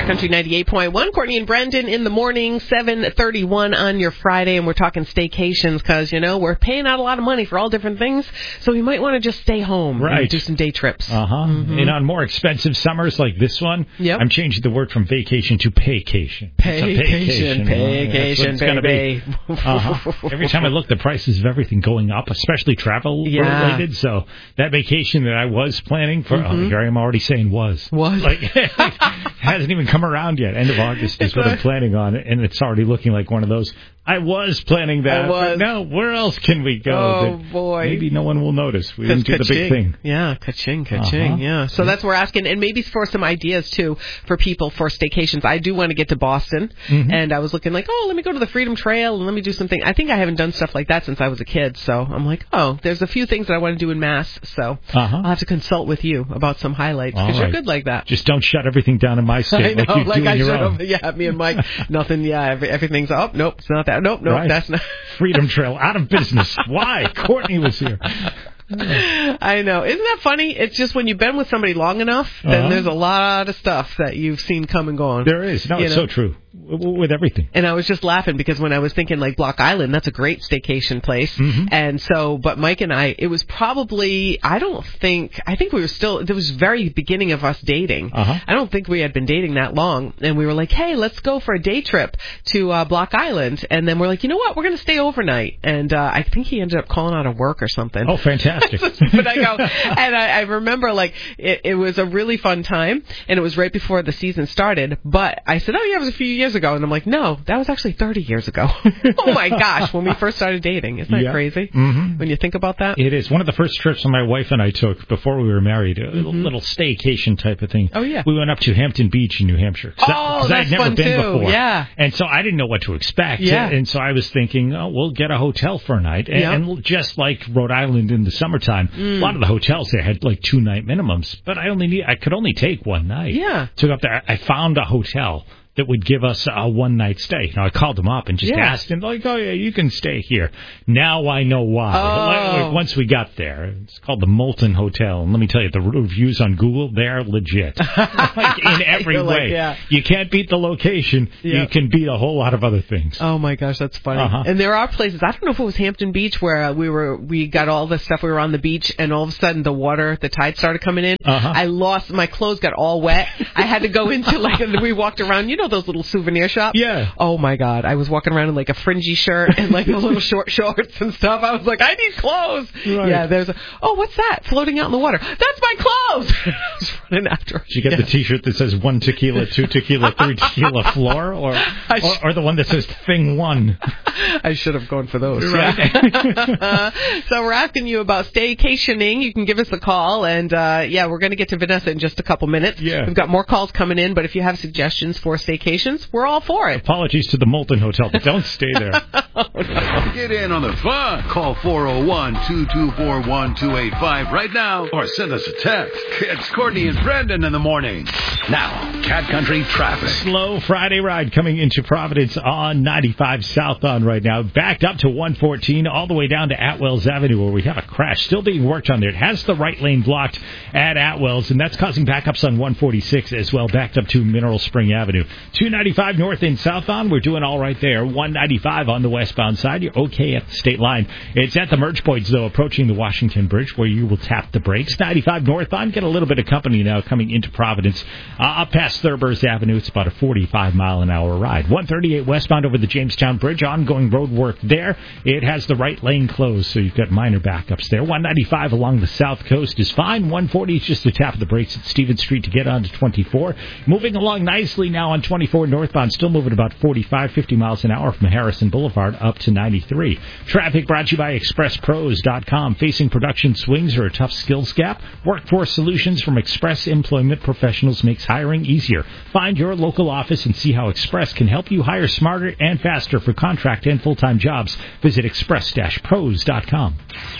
Country 98.1. Courtney and Brendan in the morning, 7:31 on your Friday, and we're talking staycations because, we're paying out a lot of money for all different things, so we might want to just stay home and do some day trips. Mm-hmm. And on more expensive summers like this one, I'm changing the word from vacation to paycation. Paycation, baby. Every time I look, the prices of everything going up, especially travel related. So that vacation that I was planning for, here I am already saying was. Like, it hasn't even come around yet. End of August is what I'm planning on, and it's already looking like one of those. I was planning that, but now where else can we go? Oh, boy. Maybe no one will notice. We didn't do the big thing. Yeah, ka-ching, yeah. So that's what we're asking, and maybe for some ideas, too, for people for staycations. I do want to get to Boston, and I was looking like, let me go to the Freedom Trail, and let me do something. I think I haven't done stuff like that since I was a kid, so I'm like, there's a few things that I want to do in Mass, so I'll have to consult with you about some highlights, because you're good like that. Just don't shut everything down in my state like you do in your own. Yeah, me and Mike, nothing, everything's up. Nope, it's not that. Nope, that's not. Freedom Trail, out of business. Why? Courtney was here. I know. Isn't that funny? It's just when you've been with somebody long enough, then there's a lot of stuff that you've seen come and go on. There is. No, it's so true. With everything. And I was just laughing because when I was thinking like Block Island, that's a great staycation place. And so, but Mike and I, it was probably, I think we were still, it was very beginning of us dating. I don't think we had been dating that long. And we were like, hey, let's go for a day trip to Block Island. And then we're like, you know what? We're going to stay overnight. And I think he ended up calling out of work or something. Oh, fantastic. But I go, and I remember like it was a really fun time. And it was right before the season started. But I said, it was a few years ago. And I'm like, no, that was actually 30 years ago. Oh my gosh, when we first started dating. Isn't that crazy? When you think about that? It is. One of the first trips that my wife and I took before we were married, a little staycation type of thing. Oh, yeah. We went up to Hampton Beach in New Hampshire. Because I'd never been before. Yeah. And so I didn't know what to expect. Yeah. And so I was thinking, we'll get a hotel for a night. And just like Rhode Island in the summertime, a lot of the hotels there had like 2-night minimums. But I could only take one night. Yeah. So up there, I found a hotel that would give us a one-night stay. Now, I called them up and just asked them, like, you can stay here. Now I know why. Once we got there, it's called the Moulton Hotel. And let me tell you, the reviews on Google, they're legit. Like, in every way. You can't beat the location. You can beat a whole lot of other things. Oh, my gosh, that's funny. And there are places, I don't know if it was Hampton Beach, where we got all the stuff, we were on the beach, and all of a sudden the tide started coming in. I lost, my clothes got all wet. I had to go into, we walked around, those little souvenir shops? Yeah. Oh, my God. I was walking around in, a fringy shirt and, the little short shorts and stuff. I was like, I need clothes. Right. Yeah, there's what's that? Floating out in the water. That's my clothes. I was running after her. Did you get the T-shirt that says 1 tequila, 2 tequila, 3 tequila floor? Or the one that says thing 1? I should have gone for those. Right. Yeah. So we're asking you about staycationing. You can give us a call. And, we're going to get to Vanessa in just a couple minutes. Yeah. We've got more calls coming in. But if you have suggestions for staycations, we're all for it. Apologies to the Moulton Hotel, but don't stay there. Get in on the fun. Call 401-224-1285 right now or send us a text. It's Courtney and Brendan in the morning. Now, Cat Country traffic. Slow Friday ride coming into Providence on 95 southbound right now. Backed up to 114 all the way down to Atwells Avenue where we have a crash still being worked on there. It has the right lane blocked at Atwells, and that's causing backups on 146 as well, backed up to Mineral Spring Avenue. 295 north and southbound, we're doing all right there. 195 on the westbound side, you're okay at the state line. It's at the merge points, though, approaching the Washington Bridge, where you will tap the brakes. 95 northbound, get a little bit of company now coming into Providence. Up past Thurber's Avenue, it's about a 45-mile-an-hour ride. 138 westbound over the Jamestown Bridge, ongoing road work there. It has the right lane closed, so you've got minor backups there. 195 along the south coast is fine. 140 is just a tap of the brakes at Stevens Street to get onto 24. Moving along nicely now on 24 northbound, still moving about 45, 50 miles an hour from Harrison Boulevard up to 93. Traffic brought to you by ExpressPros.com. Facing production swings or a tough skills gap? Workforce Solutions from Express Employment Professionals makes hiring easier. Find your local office and see how Express can help you hire smarter and faster for contract and full-time jobs. Visit Express-Pros.com.